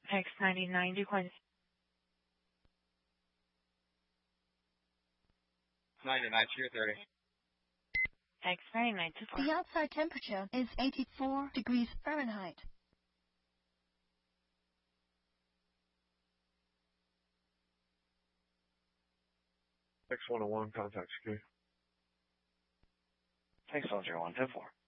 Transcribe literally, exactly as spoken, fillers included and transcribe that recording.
X ninety-nine decoys. ninety-nine, two thirty. X ninety-nine two four. The outside temperature is eighty-four degrees Fahrenheit. X one oh one, contact security. X one zero one, ten four.